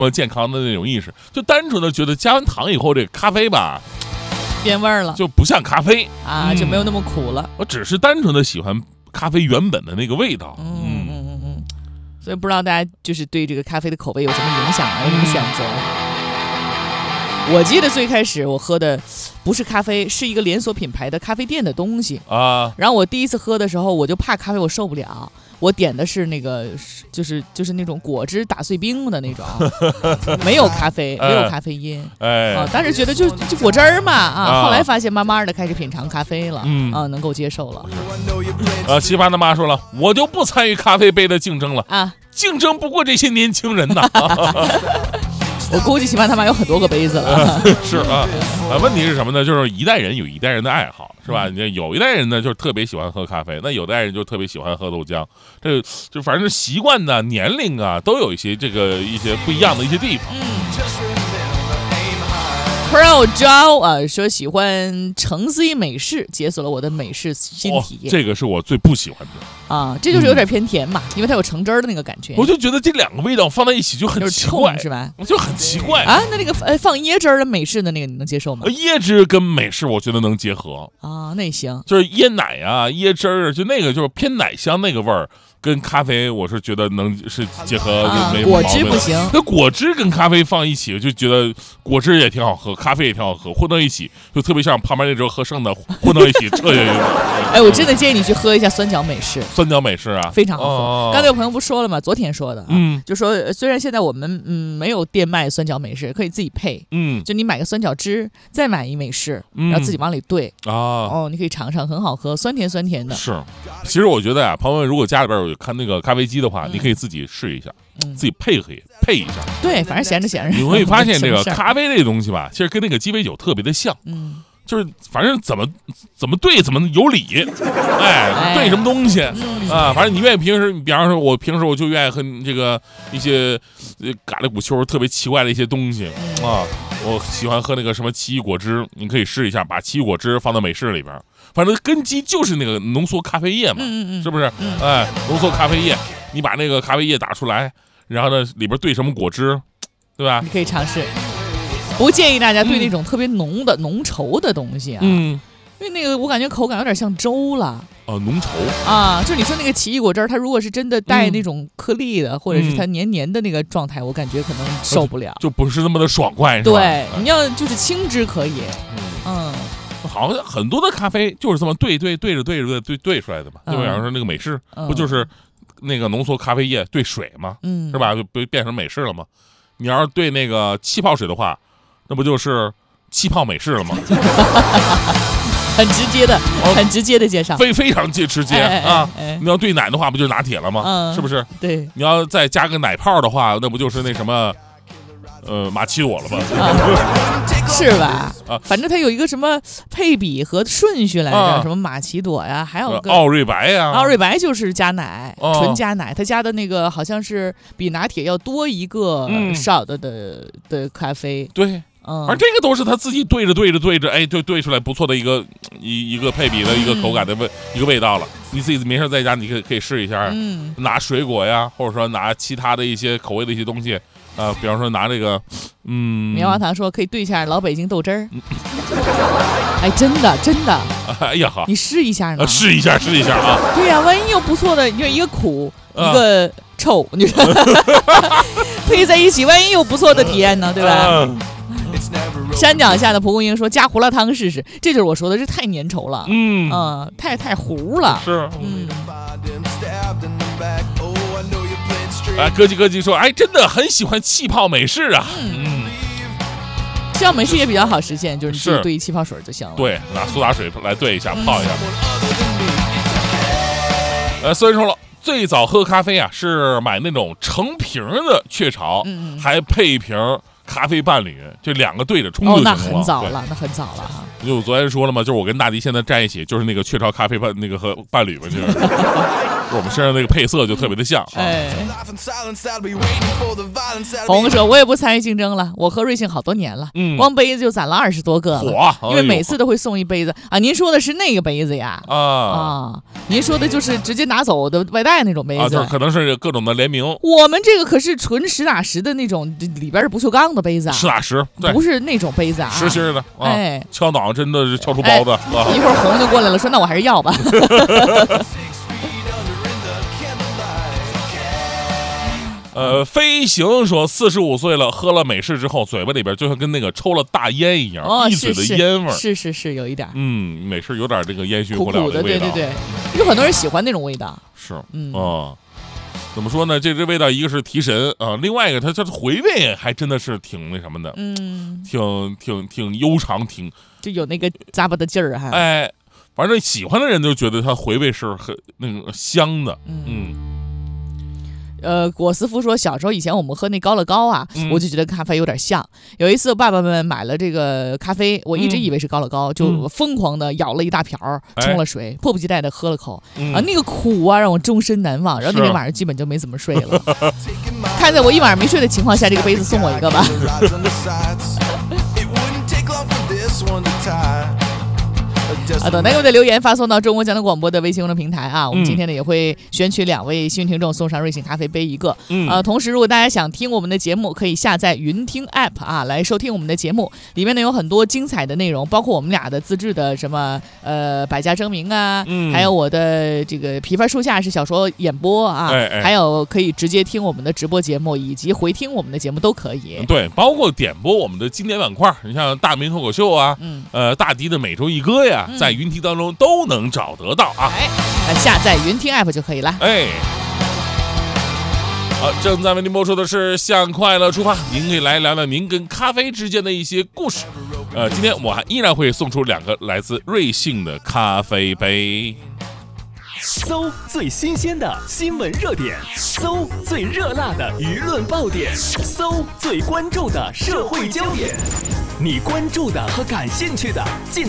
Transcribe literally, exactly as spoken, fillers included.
或者健康的那种意识，就单纯的觉得加完糖以后这个咖啡吧变味儿了， 就不像咖啡啊、嗯，就没有那么苦了。 我只是单纯的喜欢咖啡原本的那个味道。 嗯嗯嗯嗯，所以不知道大家就是对这个咖啡的口味有什么影响啊，有什么选择？我记得最开始我喝的不是咖啡，是一个连锁品牌的咖啡店的东西啊。 然后我第一次喝的时候，我就怕咖啡我受不了，我点的是那个就是就是那种果汁打碎冰的那种，没有咖啡，没有咖啡因。 哎， 啊，但是觉得就就果汁儿嘛啊, 啊。后来发现慢慢的开始品尝咖啡了，嗯啊，能够接受了。 呃，奇葩的妈说了，我就不参与咖啡杯的竞争了啊， 竞争不过这些年轻人呐。 我估计起码他妈有很多个杯子了。 是啊，呃，问题是什么呢？就是一代人有一代人的爱好，是吧？你有一代人呢，就是特别喜欢喝咖啡，那有代人就特别喜欢喝豆浆。这个就反正习惯呢、年龄啊，都有一些这个一些不一样的一些地方。 嗯。Pro Joe 啊，说喜欢橙 C 美式，解锁了我的美式新体验。 哦、这个是我最不喜欢的啊，这就是有点偏甜嘛，嗯、因为它有橙汁儿的那个感觉。 我就觉得这两个味道放在一起就很奇怪， 是吧？ 就很奇怪啊。那那个呃放椰汁儿的美式的那个你能接受吗？ 椰汁跟美式我觉得能结合啊，那行。 就是椰奶啊、椰汁儿，就那个就是偏奶香那个味儿。跟咖啡，我是觉得能是结合就没毛病、 啊。果汁不行， 那果汁跟咖啡放一起，就觉得果汁也挺好喝，咖啡也挺好喝，混到一起就特别像旁边那时候喝剩的混到一起，这也有。 哎，我真的建议你去喝一下酸角美式。 酸角美式啊， 非常好喝。 哦、 刚才有朋友不说了吗？昨天说的、啊， 嗯， 就说虽然现在我们嗯没有店卖酸角美式，可以自己配， 嗯， 就你买个酸角汁，再买一美式，嗯、然后自己往里兑啊， 哦，你可以尝尝，很好喝，酸甜酸甜的。 是，其实我觉得呀、啊，朋友们如果家里边有看那个咖啡机的话，嗯、你可以自己试一下，嗯、自己配合配一下。 对，反正闲着闲着。 你会发现这个咖啡这个东西吧，其实跟那个鸡尾酒特别的像， 嗯， 就是反正怎么怎么兑怎么有理，哎，兑什么东西、嗯、啊，反正你愿意平时，比方说我平时我就愿意喝这个一些嘎里古丘特别奇怪的一些东西、嗯、啊，我喜欢喝那个什么奇异果汁，你可以试一下，把奇异果汁放到美式里边。反正根基就是那个浓缩咖啡液嘛， 嗯嗯是不是？ 嗯、 哎，浓缩咖啡液，你把那个咖啡液打出来，然后呢里边兑什么果汁，对吧？ 你可以尝试。不建议大家兑那种特别浓的、嗯、浓稠的东西啊， 嗯， 因为那个我感觉口感有点像粥了。 哦，浓稠啊，就你说那个奇异果汁，它如果是真的带那种颗粒的，嗯、或者是它黏黏的那个状态，我感觉可能受不了， 就不是那么的爽快，是吧？ 对，你要就是清汁可以，嗯。嗯好像很多的咖啡就是这么兑兑兑着兑着兑兑出来的嘛，就比方说那个美式， 嗯、 不就是那个浓缩咖啡液兑水吗？ 嗯， 是吧？就不变成美式了吗？你要是兑那个气泡水的话，那不就是气泡美式了吗？ 很直接的，哦、很直接的介绍， 非非常直接哎哎哎啊！ 哎你要兑奶的话，不就是拿铁了吗？ 嗯、 是不是？ 对。 你要再加个奶泡的话，那不就是那什么？呃，马奇朵了吧、 啊？是吧？啊，反正它有一个什么配比和顺序来着，啊、什么马奇朵呀，还有个奥瑞白呀。 奥瑞白就是加奶， 哦、 纯加奶，它加的那个好像是比拿铁要多一个少的的、嗯、的咖啡。 对， 嗯， 而这个都是他自己兑着兑着兑着，哎，对兑出来不错的一个一一个配比的一个口感的味、嗯、一个味道了。你自己没事在家，你可以可以试一下， 嗯， 拿水果呀，或者说拿其他的一些口味的一些东西。啊、呃，比方说拿这个，嗯， 棉花糖说可以兑一下老北京豆汁儿，嗯、哎，真的真的， 哎呀好， 你试一下呢、 呃，试一下试一下啊， 对呀、啊，万一有不错的，你就一个苦、啊、一个臭，你说配在一起，万一有不错的体验呢，对吧？啊、山脚下的蒲公英说加胡辣汤试试，这就是我说的，这太粘稠了， 嗯啊、呃，太太糊了， 是， 嗯。 哎，咯叽咯叽说，哎，真的很喜欢气泡美式啊。嗯， 气泡美式也比较好实现，就是你自己兑气泡水就行了。 对，拿苏打水来兑一下，泡一下。嗯、呃，所以说了，最早喝咖啡啊，是买那种成瓶的雀巢， 嗯、 还配一瓶咖啡伴侣，就两个对着冲就行了。 哦，那很早了，那很早了哈。 就我昨天说了嘛，就是我跟大迪现在在一起，就是那个雀巢咖啡伴那个和伴侣嘛，就是。 跟我们身上那个配色就特别的像。 哎，红说，我也不参与竞争了，我喝瑞幸好多年了，嗯，光杯子就攒了二十多个了， 火， 因为每次都会送一杯子啊。您说的是那个杯子呀？ 啊啊，您说的就是直接拿走的外带那种杯子， 啊，就是可能是各种的联名。 我们这个可是纯实打实的那种，里边是不锈钢的杯子啊， 实打实， 不是那种杯子啊， 实心的。啊、 哎， 敲脑真的是敲出包子。 哎啊、一会儿红就过来了，说那我还是要吧。 呃，飞行说四十五岁了，喝了美式之后，嘴巴里边就像跟那个抽了大烟一样， 哦、 一嘴的烟味儿。 是是是，有一点。 嗯，美式有点这个烟熏火燎的味道。 对对对，有很多人喜欢那种味道。 是，嗯、哦，怎么说呢？这这味道一个是提神啊、呃，另外一个它它的回味还真的是挺那什么的，嗯，挺挺挺悠长，挺就有那个咂巴的劲儿哈。 哎，反正喜欢的人就觉得它回味是很那个香的，嗯。嗯呃，果斯夫说，小时候以前我们喝那高乐高啊，嗯、我就觉得咖啡有点像。有一次，爸爸们买了这个咖啡，我一直以为是高乐高，嗯、就疯狂的舀了一大瓢，冲了水，哎、迫不及待的喝了口，嗯、啊，那个苦啊，让我终身难忘。然后那天晚上基本就没怎么睡了。看在我一晚上没睡的情况下，这个杯子送我一个吧。啊，等待各位的留言发送到中国交通广播的微信公众平台啊，我们今天呢也会选取两位幸运听众送上瑞幸咖啡杯一个。嗯，呃，同时如果大家想听我们的节目，可以下载云听 App 啊，来收听我们的节目，里面呢有很多精彩的内容，包括我们俩的自制的什么呃百家争鸣啊，嗯、还有我的这个琵琶树下是小说演播啊，哎哎还有可以直接听我们的直播节目，以及回听我们的节目都可以。 对，包括点播我们的经典板块，你像大明脱口秀啊，嗯、呃大迪的每周一歌呀。在云听当中都能找得到啊！ 哎，下载云听 app 就可以了。 哎，好，正在为您播出的是向快乐出发，您可以来聊聊您跟咖啡之间的一些故事。呃，今天我还依然会送出两个来自瑞幸的咖啡杯。 搜最新鲜的新闻热点，搜最热辣的舆论爆点，搜最关注的社会焦点，你关注的和感兴趣的尽